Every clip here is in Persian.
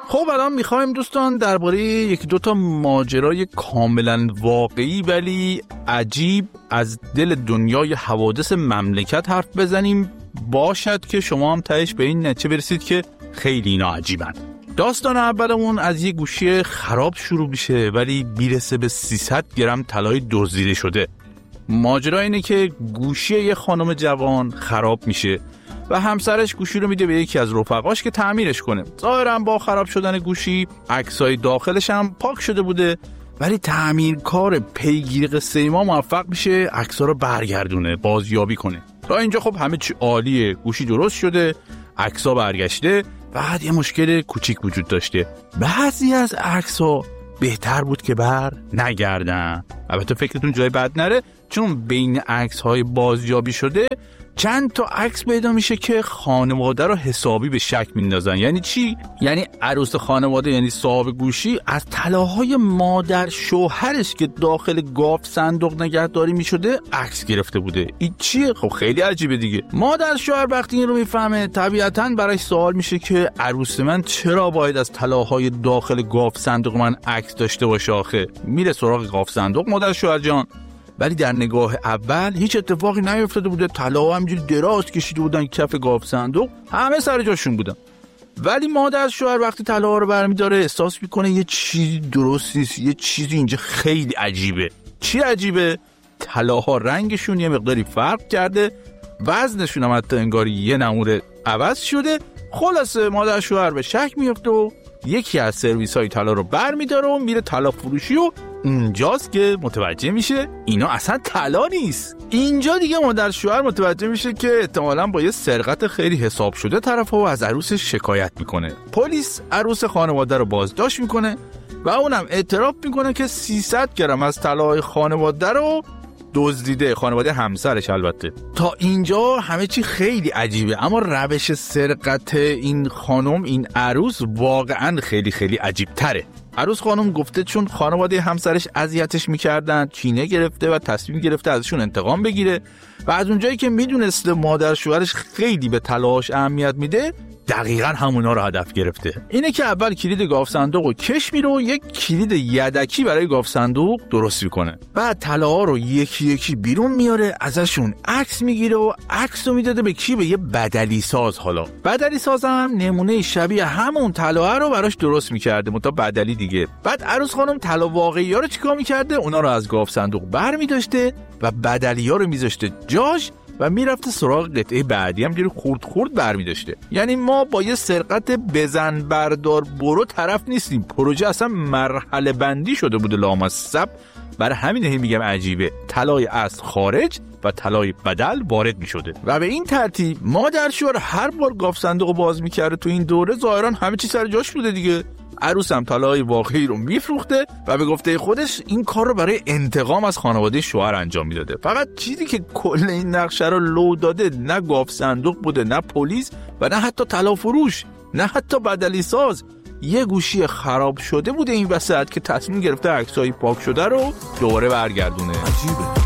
خب الان میخوایم دوستان درباره یک دوتا ماجرای کاملا واقعی ولی عجیب از دل دنیای حوادث مملکت حرف بزنیم. باشد که شما هم تهش به این نتیجه برسید که خیلی اینا عجیبن. داستان اولمون از یه گوشی خراب شروع میشه ولی میرسه به 300 گرم طلای دزدیده شده. ماجرا اینه که گوشی یه خانم جوان خراب میشه و همسرش گوشی رو میده به یکی از رفقاش که تعمیرش کنه. ظاهرا با خراب شدن گوشی عکسای داخلش هم پاک شده بوده، ولی تعمیرکار پیگیر قصه ما موفق میشه عکس‌ها رو برگردونه، بازیابی کنه. تا اینجا خب همه چی عالیه، گوشی درست شده، عکس‌ها برگشته. بعد یه مشکل کوچیک وجود داشته. بعضی از عکس‌ها بهتر بود که بر نگردن. البته فکرتون جای بد نره، چون بین عکس‌های بازیابی شده چند تا عکس پیدا میشه که خانواده رو حسابی به شک میندازن. یعنی چی؟ یعنی عروس خانواده، یعنی صاحب گوشی، از طلاهای مادر شوهرش که داخل گاف صندوق نگهداری میشده عکس گرفته بوده. این چیه؟ خب خیلی عجیبه دیگه. مادر شوهر وقتی این رو میفهمه طبیعتاً براش سوال میشه که عروس من چرا باید از طلاهای داخل گاف صندوق من عکس داشته باشه آخه؟ میره سراغ گاف صندوق مادر شوهر جان، ولی در نگاه اول هیچ اتفاقی نیفتاده بوده. طلا همینجوری دراز کشیده بودن کف گاف صندوق، همه سر جاشون بودن. ولی مادر شوهر وقتی طلا رو برمی‌داره احساس میکنه یه چیزی درست نیست، یه چیزی اینجا خیلی عجیبه. چی عجیبه؟ طلاها رنگشون یه مقداری فرق کرده، وزنشون هم حتی انگاری یه نموره عوض شده. خلاصه مادر شوهر به شک میفته و یکی از سرویس‌های طلا رو برمی‌داره و میره طلا فروشی و اینجاست که متوجه میشه اینا اصلا طلا نیست. اینجا دیگه مادر شوهر متوجه میشه که احتمالاً با یه سرقت خیلی حساب شده طرفو از عروسش شکایت میکنه. پلیس عروس خانواده رو بازداشت میکنه و اونم اعتراف میکنه که 300 گرم از طلای خانواده رو دزدیده، خانواده همسرش البته. تا اینجا همه چی خیلی عجیبه، اما روش سرقت این خانم، این عروس، واقعا خیلی خیلی عجیب تره. عروس خانم گفته چون خانواده همسرش اذیتش میکردن کینه گرفته و تصمیم گرفته ازشون انتقام بگیره و از اونجایی که میدونسته مادر شوهرش خیلی به طلاهاش اهمیت میده دقیقاً همونا رو هدف گرفته. اینه که اول کلید گاف صندوق رو کش میره و یک کلید یدکی برای گاف صندوق درست میکنه. بعد طلاها رو یکی یکی بیرون میاره، ازشون عکس میگیره و عکس رو میداده به کی؟ به یه بدلی ساز. حالا بدلی ساز هم نمونه شبیه همون طلا رو براش درست میکرده، متا بدلی دیگه. بعد عروس خانم طلا واقعی ها رو چیکار میکرده؟ اونا رو از گاف صندوق برمی‌داشته و بدلی ها رو میذاشته جاش و میرفته سراغ قطعه بعدی، هم دیگه خورد خورد برمی‌داشته. یعنی ما با یه سرقت بزن بردار برو طرف نیستیم، پروژه اصلا مرحله بندی شده بوده لامصب. برای همین میگم عجیبه، طلای اصل خارج و طلای بدل وارد میشده و به این ترتیب مادر شوهر هر بار گاف صندوق باز میکرده تو این دوره ظاهرا همه چی سر جاش بوده دیگه. عروس هم طلای واقعی رو میفروخته و به گفته خودش این کار رو برای انتقام از خانواده شوهر انجام میداده. فقط چیزی که کل این نقشه رو لو داده نه گاف صندوق بوده، نه پلیس و نه حتی طلا فروش، نه حتی بدلی ساز. یه گوشی خراب شده بوده این وسط که تصمیم گرفته عکسای پاک شده رو دوباره برگردونه. عجیبه.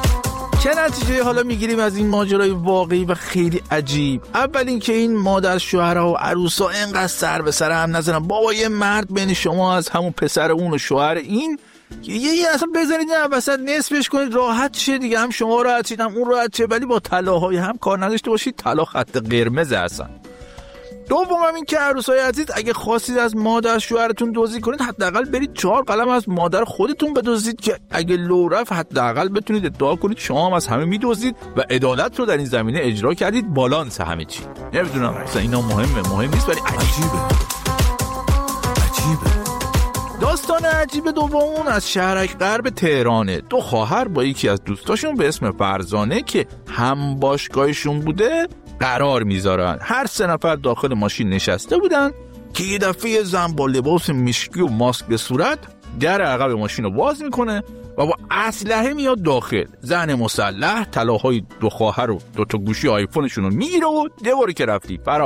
چه نتیجه حالا میگیریم از این ماجرای واقعی و خیلی عجیب؟ اول این که این مادر شوهرها و عروسا اینقدر سر به سر هم نزنن. بابا یه مرد بین شما از همون پسر اون و شوهر این یه اصلا بذارید این وسط نصفش کنید راحت شه دیگه، هم شما راحت شید هم اون راحت شه، ولی با طلاهای هم کار نداشته باشید. طلا خط قرمز اصلا. دوم این که عروسای عزیز اگه خواستید از مادر شوهرتون دزدی کنید حداقل برید 4 قلم از مادر خودتون بدزدید که اگه لو رفت حداقل بتونید ادعا کنید شما هم از همه میدزدید و عدالت رو در این زمینه اجرا کردید، بالانس همه چی. نمیدونم اصلا اینا مهم نیست ولی عجیبه. داستان عجیب دومون از شهرک غرب تهرانه. 2 خواهر با یکی از دوستاشون به اسم فرزانه که هم باشگاهشون بوده قرار میذارن. هر 3 نفر داخل ماشین نشسته بودن که یه دفعه زن با لباس مشکی و ماسک به صورت در عقب ماشین رو باز میکنه و با اسلحه میاد داخل. زن مسلح طلاهای 2 خواهر و 2 تا گوشی آیفونشون رو میگیره و دوباره که رفتی فرار.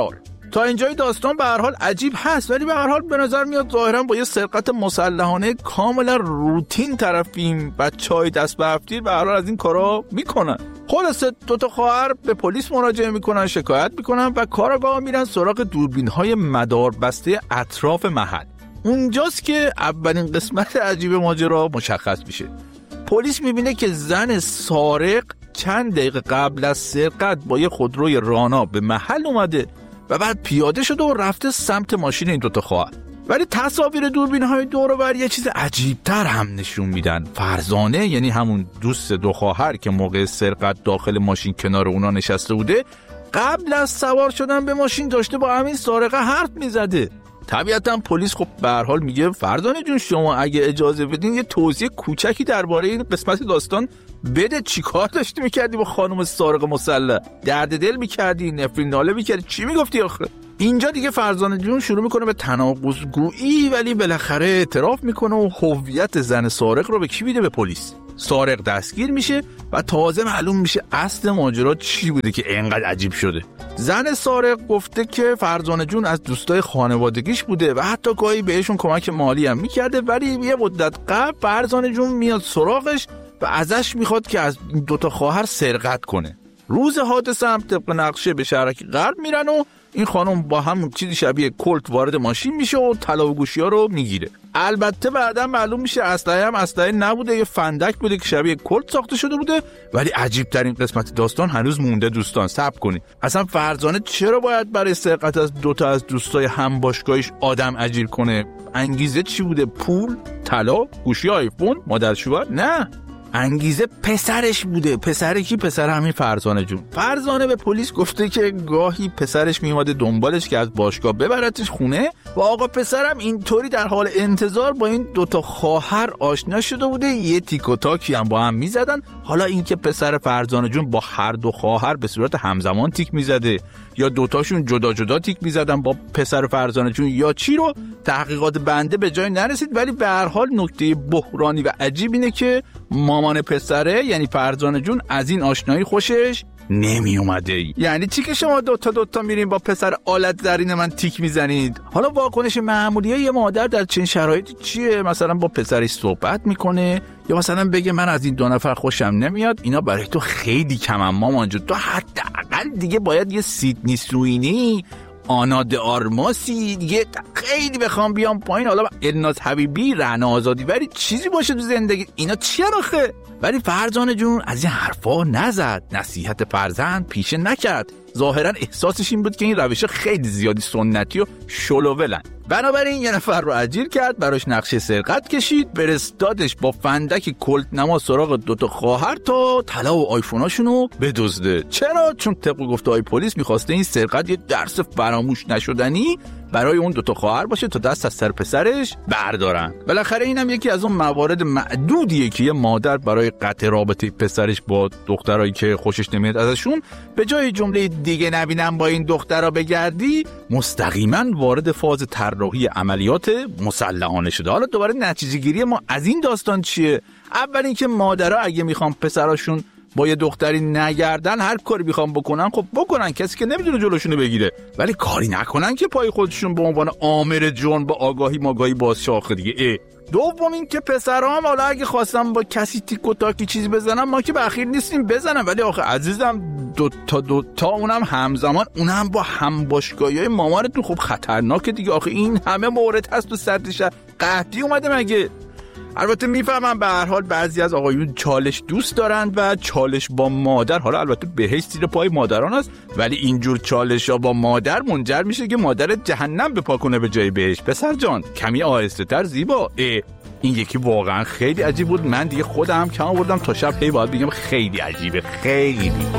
تا اینجای داستان به هر حال عجیب هست، ولی به هر حال به نظر میاد ظاهرا با یه سرقت مسلحانه کاملا روتین طرفیم. بچهای دست به هفتیر به هر حال از این کارا میکنن. خلاصه دوتا خواهر به پلیس مراجعه میکنن، شکایت میکنن و کاراگاه میرن سراغ دوربین‌های مدار بسته اطراف محل. اونجاست که اولین قسمت عجیب ماجرا مشخص میشه. پلیس میبینه که زن سارق چند دقیقه قبل از سرقت با یه خودروی رانا به محل اومده و بعد پیاده شده و رفته سمت ماشین این دوتا خواهر. ولی تصاویر دوربین‌های دور و بر یه چیز عجیب‌تر هم نشون میدن. فرزانه، یعنی همون دوست دو خواهر که موقع سرقت داخل ماشین کنار اونا نشسته بوده، قبل از سوار شدن به ماشین داشته با همین سارقه حرف میزده. طبیعتا پلیس خب به هر حال میگه فرزانه جون شما اگه اجازه بدین یه توضیح کوچکی درباره این قسمت داستان بده. چیکار داشتی میکردی با خانم سارق مسلح؟ درد دل میکردی؟ نفرین ناله میکردی؟ چی میگفتی آخه؟ اینجا دیگه فرزانه جون شروع میکنه به تناقض گویی، ولی بالاخره اعتراف میکنه و هویت زن سارق رو به کی میده؟ به پلیس. سارق دستگیر میشه و تازه معلوم میشه اصل ماجرا چی بوده که اینقدر عجیب شده. زن سارق گفته که فرزانه جون از دوستای خانوادگیش بوده و حتی گاهی بهشون کمک مالی هم میکرده، ولی یه مدت قبل فرزانه جون میاد سراغش و ازش میخواد که از دوتا خواهر سرقت کنه. روز حادثه هم طبق نقشه به شهرک غرب میرن و این خانم با همون چیزی شبیه کلت وارد ماشین میشه و طلا و گوشی‌ها رو میگیره. البته بعدا معلوم میشه اسلحه هم اسلحه نبوده، یه فندک بوده که شبیه کلت ساخته شده بوده. ولی عجیب ترین قسمت داستان هنوز مونده دوستان، صبر کنید. اصلا فرزانه چرا باید برای سرقت از دوتا از دوستای هم باشگاهیش آدم اجیر کنه؟ انگیزه چی بوده؟ پول؟ طلا؟ گوشی آیفون؟ مادر شوهر؟ نه، انگیزه پسرش بوده. پسر کی؟ پسر همین فرزانه جون. فرزانه به پلیس گفته که گاهی پسرش میومده دنبالش که از باشگاه ببرتش خونه و آقا پسرم اینطوری در حال انتظار با این دوتا خواهر آشنا شده بوده، یه تیک و تاکی هم با هم میزدن. حالا این که پسر فرزانه جون با هر دو خواهر به صورت همزمان تیک میزده یا دوتاشون جدا جدا تیک میزدن با پسر فرزانه جون یا چی رو تحقیقات بنده به جای نرسید. ولی به هر حال نکته بحرانی و عجیب اینه که مامان پسره یعنی فرزانه جون از این آشنایی خوشش نمی اومده. یعنی چی که شما دوتا میرین با پسر آلت زرین من تیک میزنید؟ حالا واکنش معمولی یه مادر در چنین شرایطی چیه؟ مثلا با پسرش صحبت میکنه یا مثلا بگه من از این دو نفر خوشم نمیاد، اینا برای تو خیلی کمن مامان جون، تو حداقل دیگه باید یه سیدنی سوینی، آنا د آرماسی دیگه خیلی بخوام بیام پایین، حالا الناز حبیبی، رعنا آزادی، ولی چیزی باشه تو زندگی. اینا چیه آخه؟ ولی فرزانه جون از این حرفا نزد، نصیحت فرزند پیشه نکرد. ظاهرا احساسش این بود که این روش خیلی زیادی سنتی و شلوولن. بنابراین یه نفر رو اجیر کرد، براش نقشه سرقت کشید، فرستادش با فندک کلت نما سراغ دوتا خواهر تا طلا و آیفوناشونو بدزده. چرا؟ چون طبق گفته‌های پلیس می‌خواسته این سرقت یه درس فراموش نشدنی برای اون دوتا خواهر باشه تا دست از سر پسرش بردارن. بالاخره اینم یکی از اون موارد معدودیه که یه مادر برای قطع رابطه پسرش با دخترایی که خوشش نمیاد ازشون به جای جمله دیگه نبینم با این دخترا بگردی، مستقیما وارد فاز طراحی عملیات مسلحانه شده. حالا دوباره نتیجه گیری ما از این داستان چیه؟ اول اینکه مادرها اگه میخوان پسراشون با یه دختری نگردن، هر کاری میخوان بکنن خب بکنن، کسی که نمیدونه جلوشونو بگیره، ولی کاری نکنن که پای خودشون به عنوان آمر جون با آگاهی ماگاهی باز شاخه دیگه. دوم این که پسرها هم حالا اگه خواستم با کسی تیک و تاکی چیزی بزنم، ما که بخیر نیستیم بزنم، ولی آخه عزیزم دوتا اونم همزمان، اونم با هم باشگاهیای مامانتون، خب خطرناکه دیگه. آخه این همه مورد هست تو سرتش قحطی اومده مگه؟ البته میفهمم به هر حال بعضی از آقایون چالش دوست دارند و چالش با مادر، حالا البته بهش زیر پای مادران است، ولی اینجور چالش ها با مادر منجر میشه که مادر جهنم به پا کنه به جای بهش. پسر جان کمی آهسته تر زیبا. این یکی واقعا خیلی عجیب بود. من دیگه خودم کم آوردم تا شب هی باید بگم خیلی عجیبه، خیلی